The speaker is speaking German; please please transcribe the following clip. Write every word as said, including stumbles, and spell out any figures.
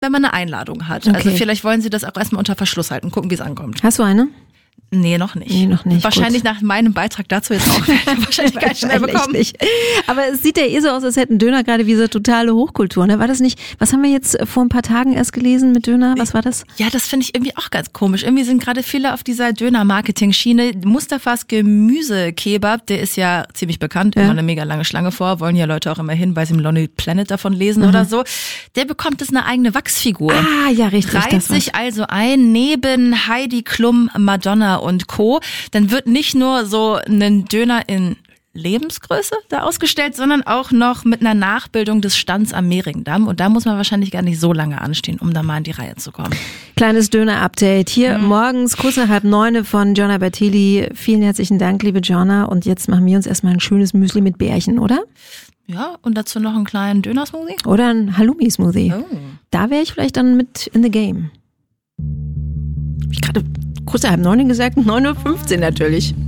wenn man eine Einladung hat. Okay. Also vielleicht wollen sie das auch erstmal unter Verschluss halten, gucken, wie es ankommt. Hast du eine? Nee, noch nicht. Nee, noch nicht. Wahrscheinlich Gut. nach meinem Beitrag dazu jetzt auch wahrscheinlich gar nicht schnell bekommen. Nicht. Aber es sieht ja eh so aus, als hätten Döner gerade wie so totale Hochkultur. Ne? War das nicht, was haben wir jetzt vor ein paar Tagen erst gelesen mit Döner? Was war das? Ja, das finde ich irgendwie auch ganz komisch. Irgendwie sind gerade viele auf dieser Döner-Marketing-Schiene. Mustafas Gemüsekebab, der ist ja ziemlich bekannt, ja. immer eine mega lange Schlange vor, wollen ja Leute auch immer hin, weil sie im Lonely Planet davon lesen mhm. oder so. Der bekommt jetzt eine eigene Wachsfigur. Ah, ja, richtig. Reiht sich also ein neben Heidi Klum, Madonna und Co. Dann wird nicht nur so ein Döner in Lebensgröße da ausgestellt, sondern auch noch mit einer Nachbildung des Stands am Mehringdamm. Und da muss man wahrscheinlich gar nicht so lange anstehen, um da mal in die Reihe zu kommen. Kleines Döner-Update. Hier mhm. morgens kurz nach halb neun von Gianna Bertilli. Vielen herzlichen Dank, liebe Gianna. Und jetzt machen wir uns erstmal ein schönes Müsli mit Bärchen, oder? Ja, und dazu noch einen kleinen Döner-Smoothie? Oder ein Halloumi-Smoothie. Oh. Da wäre ich vielleicht dann mit in the game. Hab ich gerade kurz nach halb neun gesagt? neun Uhr fünfzehn natürlich.